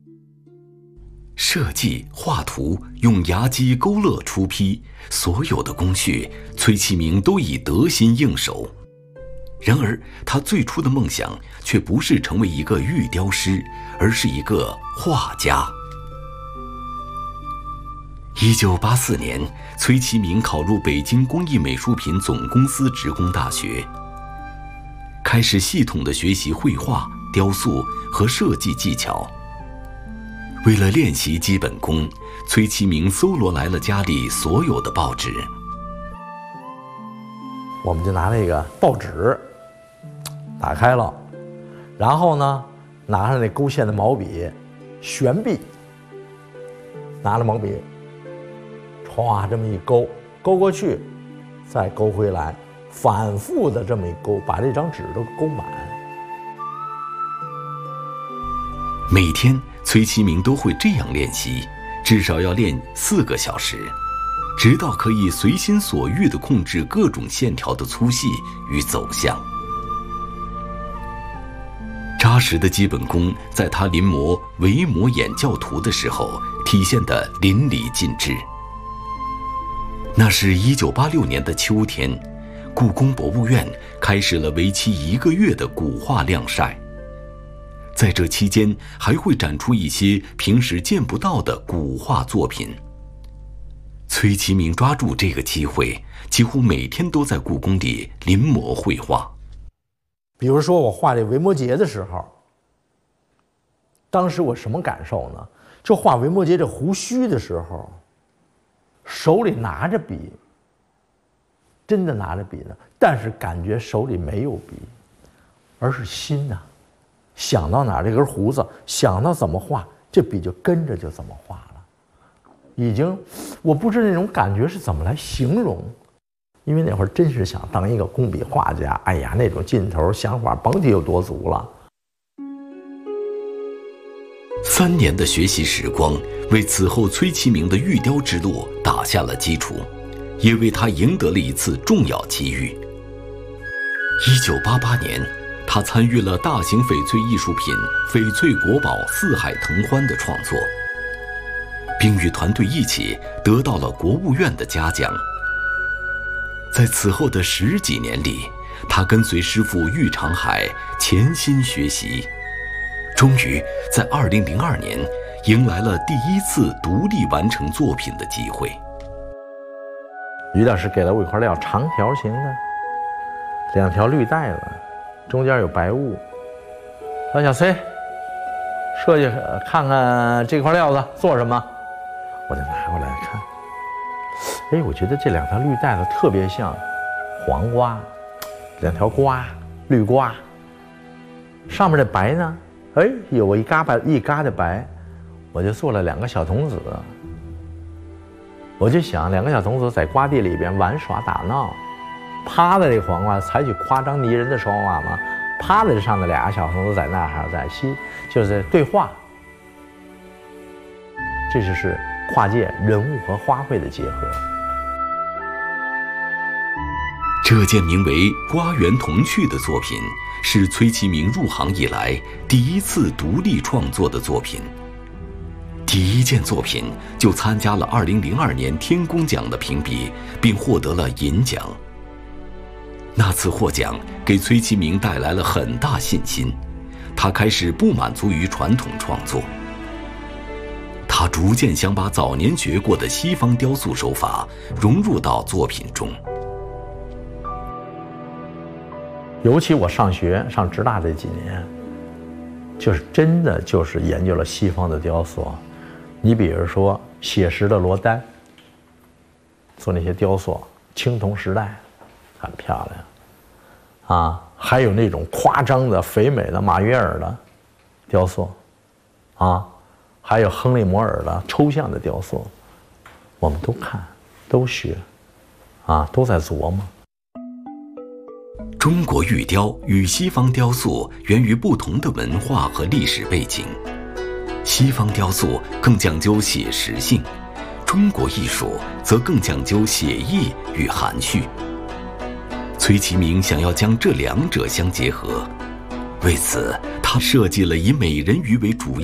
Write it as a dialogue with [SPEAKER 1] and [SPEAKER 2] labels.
[SPEAKER 1] 设计、画图用牙机勾勒出坯，所有的工序，崔其明都已得心应手。然而，他最初的梦想却不是成为一个玉雕师，而是一个画家。1984年，崔其明考入北京工艺美术品总公司职工大学，开始系统地学习绘画、雕塑和设计技巧。为了练习基本功，崔其明搜罗来了家里所有的报纸。
[SPEAKER 2] 我们就拿那个报纸打开了，然后呢，拿着那勾线的毛笔，悬臂，拿着毛笔，歘这么一勾，勾过去，再勾回来，反复的这么一勾，把这张纸都勾满。
[SPEAKER 1] 每天，崔其明都会这样练习，至少要练4个小时，直到可以随心所欲地控制各种线条的粗细与走向。扎实的基本功，在他临摹《维摩演教图》的时候体现得淋漓尽致。那是1986年的秋天，故宫博物院开始了为期1个月的古画晾晒。在这期间，还会展出一些平时见不到的古画作品。崔其明抓住这个机会，几乎每天都在故宫里临摹绘画。
[SPEAKER 2] 比如说我画这维摩诘的时候，当时我什么感受呢？就画维摩诘这胡须的时候，手里拿着笔，真的拿着笔呢，但是感觉手里没有笔，而是心呐。想到哪儿这根胡子，想到怎么画，这笔就跟着就怎么画了。已经，我不知道那种感觉是怎么来形容，因为那会儿真是想当一个工笔画家，哎呀，那种劲头想法甭提有多足了。
[SPEAKER 1] 3年的学习时光，为此后崔其明的玉雕之路打下了基础，也为他赢得了一次重要机遇。1988年，他参与了大型翡翠艺术品“翡翠国宝四海腾欢”的创作，并与团队一起得到了国务院的嘉奖。在此后的10几年里，他跟随师傅玉长海潜心学习，终于在2002年迎来了第1次独立完成作品的机会。
[SPEAKER 2] 于老师给了我一块料，长条形的，2条绿带子，中间有白雾。说小崔，设计看看这块料子做什么？我就拿过来看，哎，我觉得这2条绿带子特别像黄瓜，2条瓜，绿瓜。上面这白呢，哎，有一嘎的白，我就做了2个小童子。我就想2个小童子在瓜地里边玩耍打闹，趴在这个黄瓜，采取夸张拟人的手法嘛，趴在这上的2个小童子在那儿在就是对话。这就是跨界人物和花卉的结合。
[SPEAKER 1] 这件名为《瓜园童趣》的作品，是崔其明入行以来第1次独立创作的作品。第1件作品就参加了2002年天工奖的评比，并获得了银奖。那次获奖给崔其明带来了很大信心，他开始不满足于传统创作，他逐渐想把早年学过的西方雕塑手法融入到作品中。
[SPEAKER 2] 尤其我上直大这几年，就是真的就是研究了西方的雕塑。你比如说写实的罗丹，做那些雕塑，青铜时代，很漂亮，啊，还有那种夸张的肥美的马约尔的雕塑，啊，还有亨利摩尔的抽象的雕塑，我们都看，都学，啊，都在琢磨。
[SPEAKER 1] 中国玉雕与西方雕塑源于不同的文化和历史背景，西方雕塑更讲究写实性，中国艺术则更讲究写意与含蓄。崔其明想要将这2者相结合，为此他设计了以美人鱼为主要